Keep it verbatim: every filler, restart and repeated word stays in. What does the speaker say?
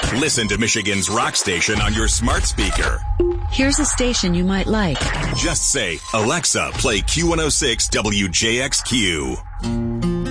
Listen to Michigan's rock station on your smart speaker. Here's a station you might like. Just say, Alexa, play Q one oh six W J X Q.